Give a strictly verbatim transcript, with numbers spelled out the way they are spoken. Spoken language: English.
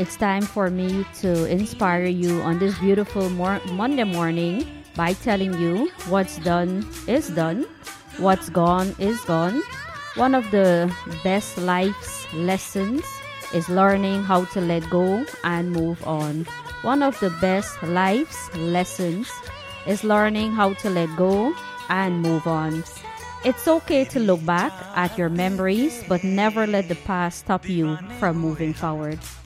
It's time for me to inspire you on this beautiful mor- Monday morning by telling you what's done is done, what's gone is gone. One of the best life's lessons is learning how to let go and move on. One of the best life's lessons is learning how to let go and move on. It's okay to look back at your memories, but never let the past stop you from moving forward.